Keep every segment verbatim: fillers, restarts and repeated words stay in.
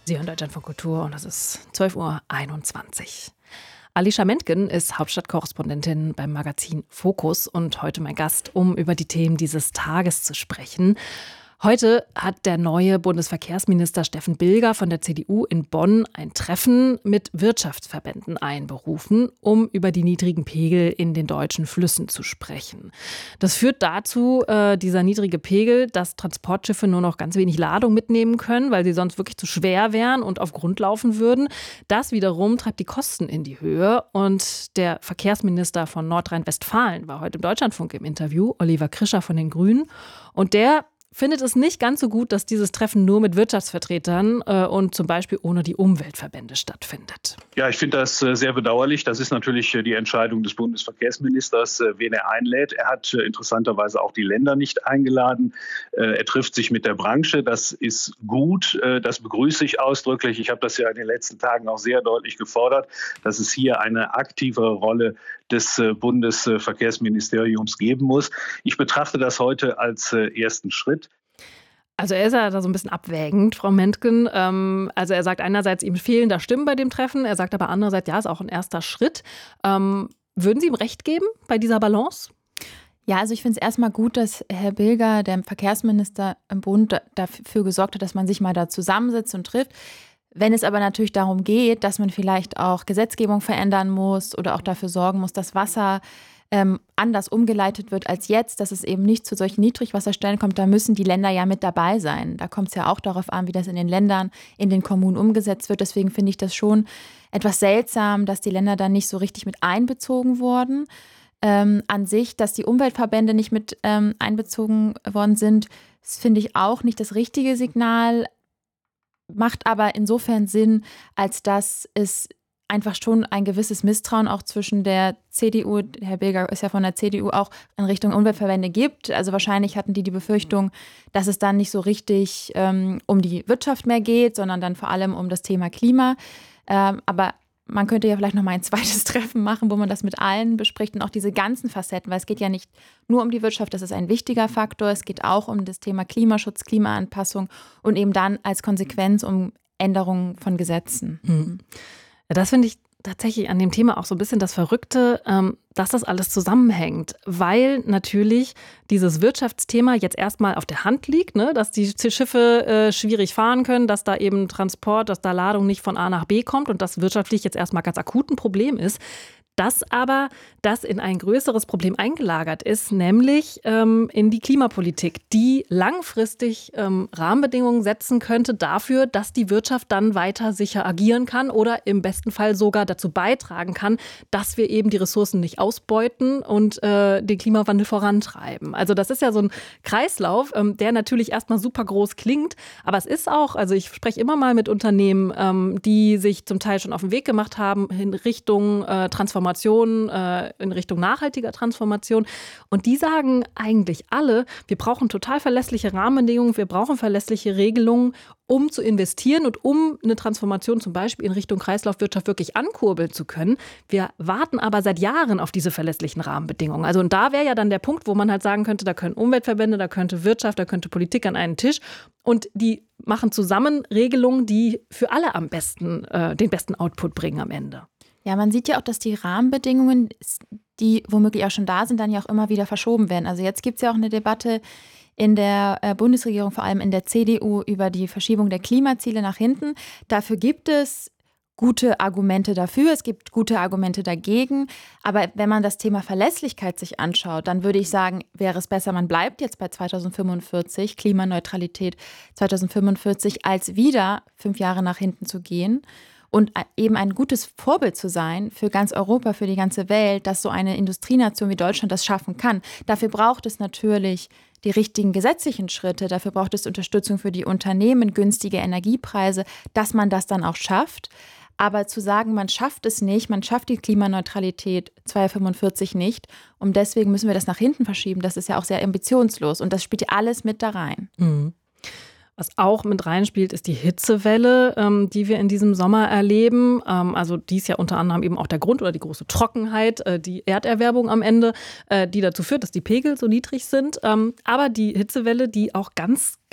Sie hören Deutschlandfunk Kultur und es ist zwölf Uhr einundzwanzig. Alicia Mentgen ist Hauptstadtkorrespondentin beim Magazin Fokus und heute mein Gast, um über die Themen dieses Tages zu sprechen. Heute hat der neue Bundesverkehrsminister Steffen Bilger von der C D U in Bonn ein Treffen mit Wirtschaftsverbänden einberufen, um über die niedrigen Pegel in den deutschen Flüssen zu sprechen. Das führt dazu, äh, dieser niedrige Pegel, dass Transportschiffe nur noch ganz wenig Ladung mitnehmen können, weil sie sonst wirklich zu schwer wären und auf Grund laufen würden. Das wiederum treibt die Kosten in die Höhe. Und der Verkehrsminister von Nordrhein-Westfalen war heute im Deutschlandfunk im Interview, Oliver Krischer von den Grünen. Und der findet es nicht ganz so gut, dass dieses Treffen nur mit Wirtschaftsvertretern äh, und zum Beispiel ohne die Umweltverbände stattfindet. Ja, ich finde das äh, sehr bedauerlich. Das ist natürlich äh, die Entscheidung des Bundesverkehrsministers, äh, wen er einlädt. Er hat äh, interessanterweise auch die Länder nicht eingeladen. Äh, er trifft sich mit der Branche. Das ist gut. Äh, das begrüße ich ausdrücklich. Ich habe das ja in den letzten Tagen auch sehr deutlich gefordert, dass es hier eine aktivere Rolle des äh, Bundesverkehrsministeriums geben muss. Ich betrachte das heute als äh, ersten Schritt. Also er ist ja da so ein bisschen abwägend, Frau Mentgen. Ähm, also er sagt einerseits, ihm fehlen da Stimmen bei dem Treffen. Er sagt aber andererseits, ja, ist auch ein erster Schritt. Ähm, würden Sie ihm recht geben bei dieser Balance? Ja, also ich finde es erstmal gut, dass Herr Bilger, der Verkehrsminister im Bund, dafür gesorgt hat, dass man sich mal da zusammensetzt und trifft. Wenn es aber natürlich darum geht, dass man vielleicht auch Gesetzgebung verändern muss oder auch dafür sorgen muss, dass Wasser ähm, anders umgeleitet wird als jetzt, dass es eben nicht zu solchen Niedrigwasserstellen kommt, da müssen die Länder ja mit dabei sein. Da kommt es ja auch darauf an, wie das in den Ländern, in den Kommunen umgesetzt wird. Deswegen finde ich das schon etwas seltsam, dass die Länder da nicht so richtig mit einbezogen wurden. Ähm, an sich, dass die Umweltverbände nicht mit ähm, einbezogen worden sind, das finde ich auch nicht das richtige Signal. Macht aber insofern Sinn, als dass es einfach schon ein gewisses Misstrauen auch zwischen der C D U, Herr Bilger ist ja von der C D U, auch in Richtung Umweltverbände gibt. Also wahrscheinlich hatten die die Befürchtung, dass es dann nicht so richtig ähm, um die Wirtschaft mehr geht, sondern dann vor allem um das Thema Klima. Ähm, aber man könnte ja vielleicht noch mal ein zweites Treffen machen, wo man das mit allen bespricht und auch diese ganzen Facetten, weil es geht ja nicht nur um die Wirtschaft, das ist ein wichtiger Faktor, es geht auch um das Thema Klimaschutz, Klimaanpassung und eben dann als Konsequenz um Änderungen von Gesetzen. Mhm. Das finde ich tatsächlich an dem Thema auch so ein bisschen das Verrückte, ähm, dass das alles zusammenhängt, weil natürlich dieses Wirtschaftsthema jetzt erstmal auf der Hand liegt, ne? Dass die Schiffe äh, schwierig fahren können, dass da eben Transport, dass da Ladung nicht von A nach B kommt und das wirtschaftlich jetzt erstmal ganz akut ein Problem ist. Dass aber das in ein größeres Problem eingelagert ist, nämlich ähm, in die Klimapolitik, die langfristig ähm, Rahmenbedingungen setzen könnte dafür, dass die Wirtschaft dann weiter sicher agieren kann oder im besten Fall sogar dazu beitragen kann, dass wir eben die Ressourcen nicht ausbeuten und äh, den Klimawandel vorantreiben. Also das ist ja so ein Kreislauf, ähm, der natürlich erstmal super groß klingt, aber es ist auch, also ich spreche immer mal mit Unternehmen, ähm, die sich zum Teil schon auf den Weg gemacht haben in Richtung äh, Transformation, äh, in Richtung nachhaltiger Transformation. Und die sagen eigentlich alle, wir brauchen total verlässliche Rahmenbedingungen, wir brauchen verlässliche Regelungen, um zu investieren und um eine Transformation zum Beispiel in Richtung Kreislaufwirtschaft wirklich ankurbeln zu können. Wir warten aber seit Jahren auf diese verlässlichen Rahmenbedingungen. Also und da wäre ja dann der Punkt, wo man halt sagen könnte, da können Umweltverbände, da könnte Wirtschaft, da könnte Politik an einen Tisch und die machen zusammen Regelungen, die für alle am besten äh, den besten Output bringen am Ende. Ja, man sieht ja auch, dass die Rahmenbedingungen, die womöglich auch schon da sind, dann ja auch immer wieder verschoben werden. Also jetzt gibt es ja auch eine Debatte in der äh, Bundesregierung, vor allem in der C D U, über die Verschiebung der Klimaziele nach hinten. Dafür gibt es gute Argumente dafür, es gibt gute Argumente dagegen. Aber wenn man das Thema Verlässlichkeit sich anschaut, dann würde ich sagen, wäre es besser, man bleibt jetzt bei zweitausendfünfundvierzig, Klimaneutralität zweitausendfünfundvierzig, als wieder fünf Jahre nach hinten zu gehen. Und eben ein gutes Vorbild zu sein für ganz Europa, für die ganze Welt, dass so eine Industrienation wie Deutschland das schaffen kann. Dafür braucht es natürlich die richtigen gesetzlichen Schritte, dafür braucht es Unterstützung für die Unternehmen, günstige Energiepreise, dass man das dann auch schafft. Aber zu sagen, man schafft es nicht, man schafft die Klimaneutralität zweitausendfünfundvierzig nicht und deswegen müssen wir das nach hinten verschieben, das ist ja auch sehr ambitionslos und das spielt ja alles mit da rein. Mhm. Was auch mit reinspielt, ist die Hitzewelle, ähm, die wir in diesem Sommer erleben. Ähm, also die ist ja unter anderem eben auch der Grund oder die große Trockenheit, äh, die Erderwärmung am Ende, äh, die dazu führt, dass die Pegel so niedrig sind. Ähm, aber die Hitzewelle, die auch ganz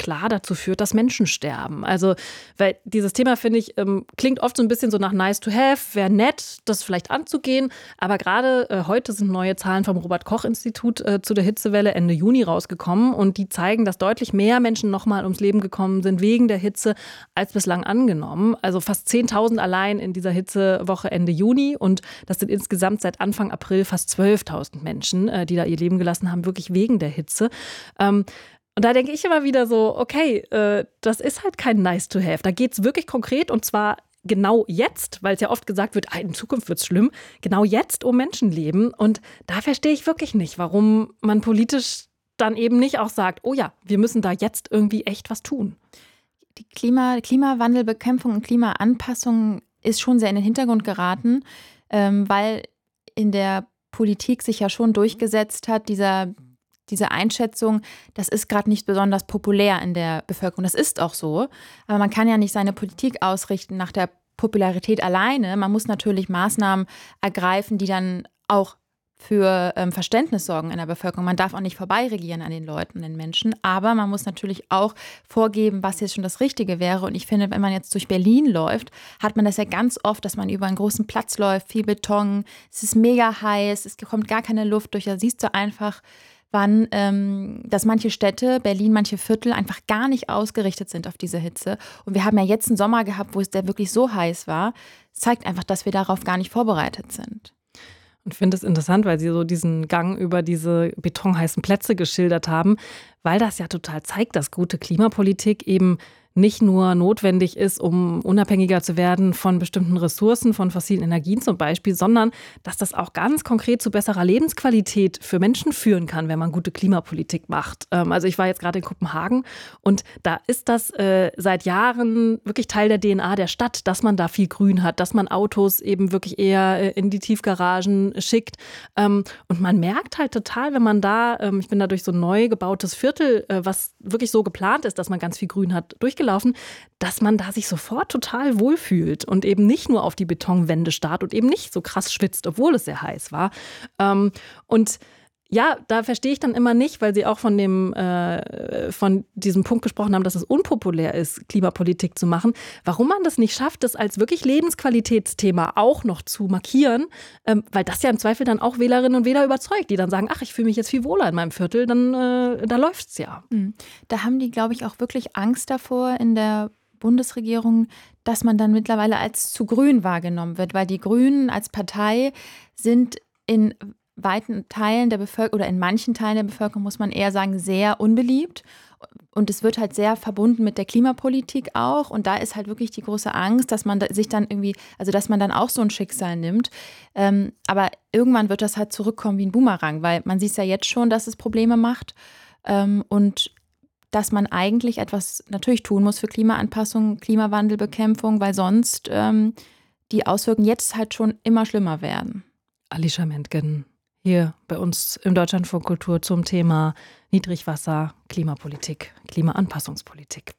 klar dazu führt, dass Menschen sterben. Also, weil dieses Thema, finde ich, ähm, klingt oft so ein bisschen so nach nice to have, wäre nett, das vielleicht anzugehen. Aber gerade äh, heute sind neue Zahlen vom Robert-Koch-Institut äh, zu der Hitzewelle Ende Juni rausgekommen. Und die zeigen, dass deutlich mehr Menschen nochmal ums Leben gekommen sind wegen der Hitze als bislang angenommen. Also fast zehntausend allein in dieser Hitzewoche Ende Juni. Und das sind insgesamt seit Anfang April fast zwölftausend Menschen, äh, die da ihr Leben gelassen haben, wirklich wegen der Hitze. Ähm, Und da denke ich immer wieder so, okay, äh, das ist halt kein nice to have. Da geht es wirklich konkret und zwar genau jetzt, weil es ja oft gesagt wird, in Zukunft wird es schlimm, genau jetzt um Menschenleben. Und da verstehe ich wirklich nicht, warum man politisch dann eben nicht auch sagt, oh ja, wir müssen da jetzt irgendwie echt was tun. Die Klima, Klimawandelbekämpfung und Klimaanpassung ist schon sehr in den Hintergrund geraten, ähm, weil in der Politik sich ja schon durchgesetzt hat, dieser Diese Einschätzung, das ist gerade nicht besonders populär in der Bevölkerung. Das ist auch so. Aber man kann ja nicht seine Politik ausrichten nach der Popularität alleine. Man muss natürlich Maßnahmen ergreifen, die dann auch für ähm, Verständnis sorgen in der Bevölkerung. Man darf auch nicht vorbeiregieren an den Leuten, den Menschen. Aber man muss natürlich auch vorgeben, was jetzt schon das Richtige wäre. Und ich finde, wenn man jetzt durch Berlin läuft, hat man das ja ganz oft, dass man über einen großen Platz läuft, viel Beton. Es ist mega heiß, es kommt gar keine Luft durch. Da siehst du einfach, wann, ähm, dass manche Städte, Berlin, manche Viertel einfach gar nicht ausgerichtet sind auf diese Hitze. Und wir haben ja jetzt einen Sommer gehabt, wo es der wirklich so heiß war. Das zeigt einfach, dass wir darauf gar nicht vorbereitet sind. Und ich finde es interessant, weil Sie so diesen Gang über diese betonheißen Plätze geschildert haben, weil das ja total zeigt, dass gute Klimapolitik eben nicht nur notwendig ist, um unabhängiger zu werden von bestimmten Ressourcen, von fossilen Energien zum Beispiel, sondern dass das auch ganz konkret zu besserer Lebensqualität für Menschen führen kann, wenn man gute Klimapolitik macht. Also ich war jetzt gerade in Kopenhagen und da ist das äh, seit Jahren wirklich Teil der D N A der Stadt, dass man da viel Grün hat, dass man Autos eben wirklich eher in die Tiefgaragen schickt. Ähm, und man merkt halt total, wenn man da, ähm, ich bin da durch so ein neu gebautes Viertel, äh, was wirklich so geplant ist, dass man ganz viel Grün hat, durchgelaufen, dass man da sich sofort total wohlfühlt und eben nicht nur auf die Betonwände starrt und eben nicht so krass schwitzt, obwohl es sehr heiß war. Ähm, und ja, da verstehe ich dann immer nicht, weil Sie auch von dem, äh, von diesem Punkt gesprochen haben, dass es unpopulär ist, Klimapolitik zu machen. Warum man das nicht schafft, das als wirklich Lebensqualitätsthema auch noch zu markieren, ähm, weil das ja im Zweifel dann auch Wählerinnen und Wähler überzeugt, die dann sagen, ach, ich fühle mich jetzt viel wohler in meinem Viertel, dann äh, da läuft's ja. Da haben die, glaube ich, auch wirklich Angst davor in der Bundesregierung, dass man dann mittlerweile als zu grün wahrgenommen wird, weil die Grünen als Partei sind in weiten Teilen der Bevölkerung oder in manchen Teilen der Bevölkerung, muss man eher sagen, sehr unbeliebt. Und es wird halt sehr verbunden mit der Klimapolitik auch. Und da ist halt wirklich die große Angst, dass man sich dann irgendwie, also dass man dann auch so ein Schicksal nimmt. Ähm, aber irgendwann wird das halt zurückkommen wie ein Boomerang, weil man sieht ja jetzt schon, dass es Probleme macht. Ähm, und dass man eigentlich etwas natürlich tun muss für Klimaanpassung, Klimawandelbekämpfung, weil sonst ähm, die Auswirkungen jetzt halt schon immer schlimmer werden. Alicia Mentgen hier bei uns im Deutschlandfunk Kultur zum Thema Niedrigwasser, Klimapolitik, Klimaanpassungspolitik.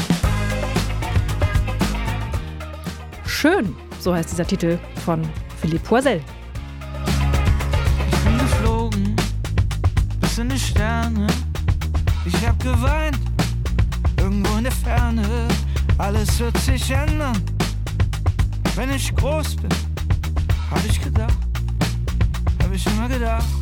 Schön, so heißt dieser Titel von Philippe Poisel. Ich bin geflogen bis in die Sterne. Ich hab geweint, irgendwo in der Ferne. Alles wird sich ändern, wenn ich groß bin. Hab ich gedacht, hab ich immer gedacht.